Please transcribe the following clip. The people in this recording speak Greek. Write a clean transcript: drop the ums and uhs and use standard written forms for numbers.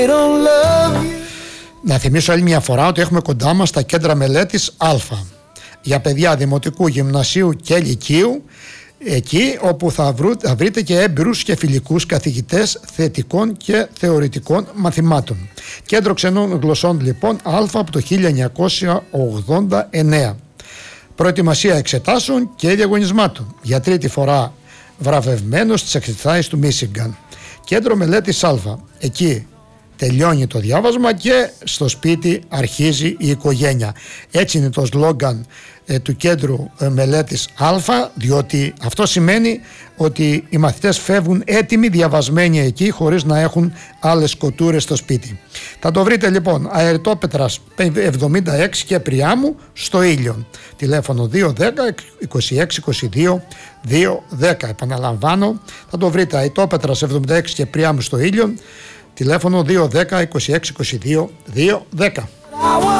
Να θυμίσω άλλη μια φορά ότι έχουμε κοντά μας τα κέντρα μελέτης Α για παιδιά δημοτικού, γυμνασίου και λυκείου, εκεί όπου θα βρείτε και έμπειρους και φιλικούς καθηγητές θετικών και θεωρητικών μαθημάτων. Κέντρο ξενών γλωσσών λοιπόν Α από το 1989. Προετοιμασία εξετάσεων και διαγωνισμάτων. Για τρίτη φορά βραβευμένος στις εξετάσεις του Μίσιγκαν. Κέντρο μελέτης Α. Εκεί τελειώνει το διάβασμα και στο σπίτι αρχίζει η οικογένεια. Έτσι είναι το σλόγγαν του κέντρου μελέτης Α, διότι αυτό σημαίνει ότι οι μαθητές φεύγουν έτοιμοι, διαβασμένοι εκεί, χωρίς να έχουν άλλες κοτούρες στο σπίτι. Θα το βρείτε λοιπόν Αεριτόπετρας 76 και Πριάμου στο Ήλιον. Τηλέφωνο 210 26 22 210. Επαναλαμβάνω, θα το βρείτε Αεριτόπετρας 76 και Πριάμου στο Ήλιον. Τηλέφωνο 210 26 22 210.